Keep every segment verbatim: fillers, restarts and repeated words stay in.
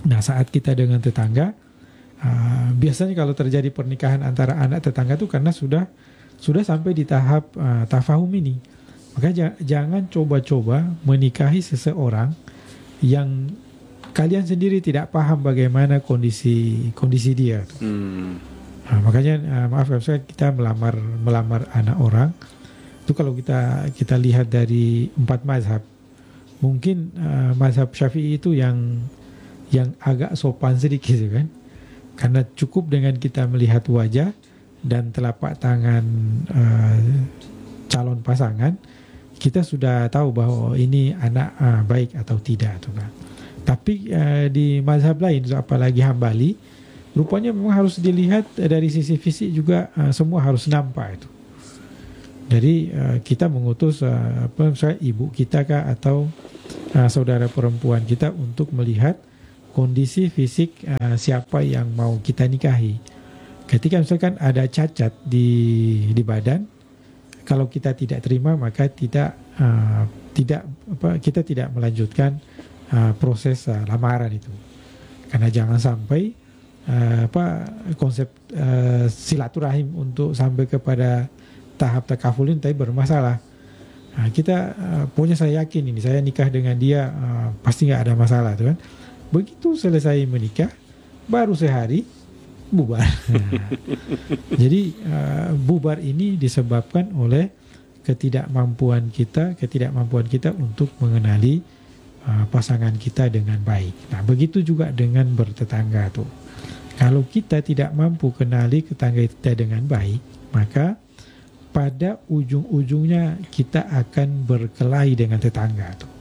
Nah, saat kita dengan tetangga, uh, biasanya kalau terjadi pernikahan antara anak tetangga itu karena sudah sudah sampai di tahap uh, tafahum ini. Maka j- jangan coba-coba menikahi seseorang yang kalian sendiri tidak paham bagaimana kondisi kondisi dia. Hmm. Nah, makanya uh, maaf saya kita melamar melamar anak orang itu kalau kita kita lihat dari empat mazhab, mungkin uh, mazhab Syafi'i itu yang yang agak sopan sedikit kan, karena cukup dengan kita melihat wajah dan telapak tangan uh, calon pasangan, kita sudah tahu bahwa ini anak uh, baik atau tidak tuh kan. Tapi uh, di mazhab lain, apalagi Hambali, rupanya memang harus dilihat dari sisi fisik juga, uh, semua harus nampak itu. Jadi uh, kita mengutus uh, apa misalnya ibu kita kah atau uh, saudara perempuan kita untuk melihat kondisi fisik uh, siapa yang mau kita nikahi. Ketika misalkan ada cacat di di badan, kalau kita tidak terima maka tidak uh, tidak apa kita tidak melanjutkan uh, proses uh, lamaran itu. Karena jangan sampai uh, apa konsep uh, silaturahim untuk sampai kepada tahap takafulin tapi bermasalah. Nah, kita uh, pokoknya saya yakin ini saya nikah dengan dia uh, pasti nggak ada masalah tuh kan. Begitu selesai menikah, baru sehari bubar. Jadi uh, bubar ini disebabkan oleh ketidakmampuan kita, ketidakmampuan kita untuk mengenali uh, pasangan kita dengan baik. Nah, begitu juga dengan bertetangga tuh. Kalau kita tidak mampu kenali tetangga kita dengan baik, maka pada ujung-ujungnya kita akan berkelahi dengan tetangga tuh.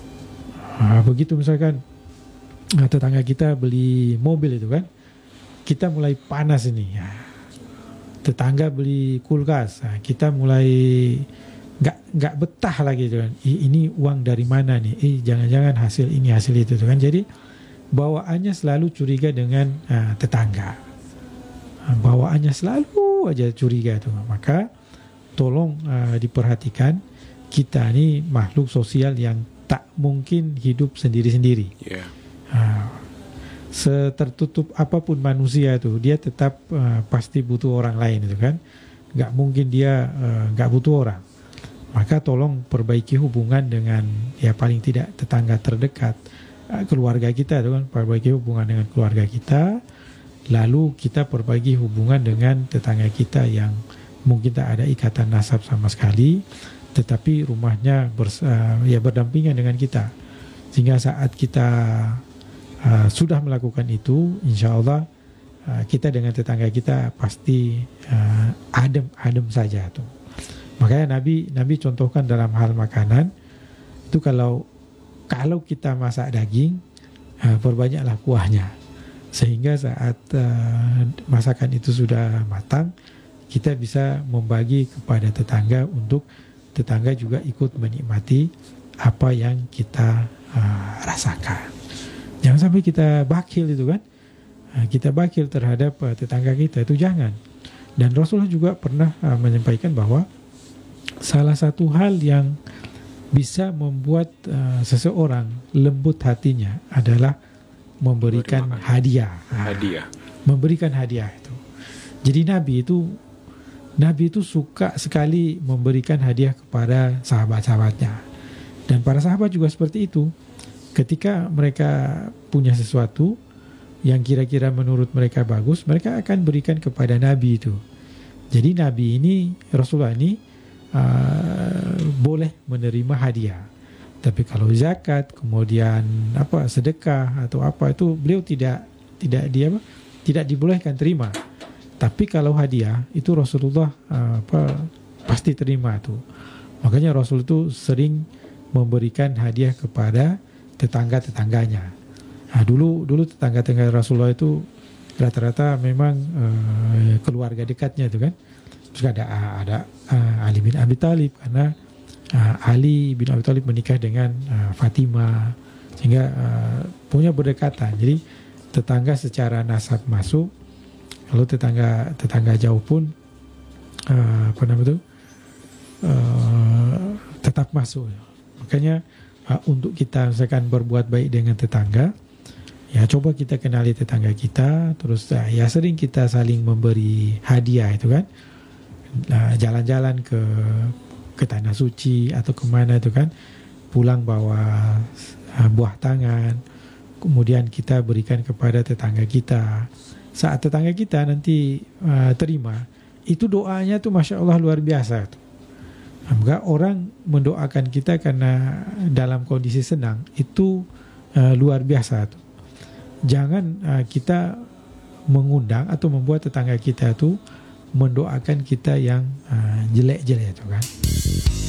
Nah, begitu misalkan Nah, tetangga kita beli mobil itu kan, kita mulai panas ini. Ya. Tetangga beli kulkas, nah, kita mulai nggak nggak betah lagi itu kan. Ini uang dari mana nih? Eh jangan-jangan hasil ini hasil itu tuh kan. Jadi bawaannya selalu curiga dengan uh, tetangga. Nah, bawaannya selalu aja curiga tuh. Maka tolong uh, diperhatikan, kita ini makhluk sosial yang tak mungkin hidup sendiri-sendiri. Yeah. Nah, setertutup apapun manusia itu dia tetap uh, pasti butuh orang lain itu kan, nggak mungkin dia uh, nggak butuh orang. Maka tolong perbaiki hubungan dengan ya paling tidak tetangga terdekat, uh, keluarga kita itu kan, perbaiki hubungan dengan keluarga kita, lalu kita perbaiki hubungan dengan tetangga kita yang mungkin tak ada ikatan nasab sama sekali, tetapi rumahnya bers, uh, ya berdampingan dengan kita, sehingga saat kita Uh, sudah melakukan itu, insya Allah uh, kita dengan tetangga kita pasti uh, adem-adem saja tuh. Makanya Nabi Nabi contohkan dalam hal makanan itu kalau kalau kita masak daging, uh, perbanyaklah kuahnya, sehingga saat uh, masakan itu sudah matang, kita bisa membagi kepada tetangga untuk tetangga juga ikut menikmati apa yang kita uh, rasakan. Jangan sampai kita bakhil itu kan, kita bakhil terhadap uh, tetangga kita, itu jangan. Dan Rasulullah juga pernah uh, menyampaikan bahwa salah satu hal yang bisa membuat uh, seseorang lembut hatinya adalah memberikan hadiah. Hadiah. Memberikan hadiah itu. Jadi Nabi itu Nabi itu suka sekali memberikan hadiah kepada sahabat-sahabatnya. Dan para sahabat juga seperti itu. Ketika mereka punya sesuatu yang kira-kira menurut mereka bagus, mereka akan berikan kepada Nabi itu. Jadi Nabi ini, Rasulullah ini uh, boleh menerima hadiah. Tapi kalau zakat, kemudian apa sedekah atau apa itu beliau tidak tidak dia tidak dibolehkan terima. Tapi kalau hadiah itu Rasulullah uh, apa pasti terima tuh. Makanya Rasul itu sering memberikan hadiah kepada tetangga-tetangganya. Nah, dulu dulu tetangga-tetangga Rasulullah itu rata-rata memang uh, keluarga dekatnya itu kan. Terus ada ada uh, Ali bin Abi Thalib, karena uh, Ali bin Abi Thalib menikah dengan uh, Fatimah, sehingga uh, punya berdekatan. Jadi tetangga secara nasab masuk, lalu tetangga tetangga jauh pun uh, apa namanya itu uh, tetap masuk. Makanya Uh, untuk kita misalkan berbuat baik dengan tetangga, Ya, coba kita kenali tetangga kita, terus uh, ya sering kita saling memberi hadiah itu kan, uh, jalan-jalan ke ke tanah suci atau kemana itu kan, pulang bawa uh, buah tangan, kemudian kita berikan kepada tetangga kita. Saat tetangga kita nanti uh, terima, itu doanya tuh masya Allah luar biasa tuh. Maka orang mendoakan kita karena dalam kondisi senang itu uh, luar biasa tuh. Jangan uh, kita mengundang atau membuat tetangga kita tuh mendoakan kita yang uh, jelek-jelek itu kan.